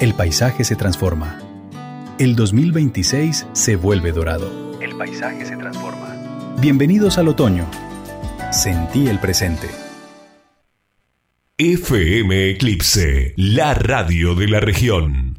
El paisaje se transforma. El 2026 se vuelve dorado. El paisaje se transforma. Bienvenidos al otoño. Sentí el presente. FM Eclipse, la radio de la región.